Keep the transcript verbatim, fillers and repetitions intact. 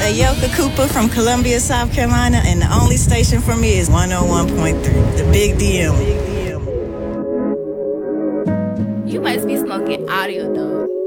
Ayoka Cooper from Columbia, South Carolina, and the only station for me is one oh one point three, the Big D M. You must be smoking audio, though.